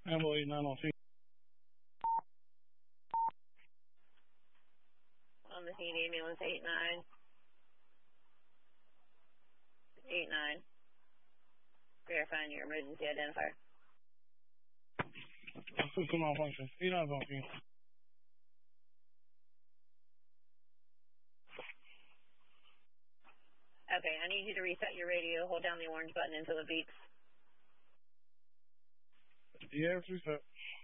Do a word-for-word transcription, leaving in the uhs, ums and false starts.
Ambulance eight nine on scene. On the scene, ambulance eight nine. eight nine. Verifying your emergency identifier. System malfunction. eight nine is on scene. Okay, I need you to reset your radio. Hold down the orange button until it beeps. Yeah, it's reset.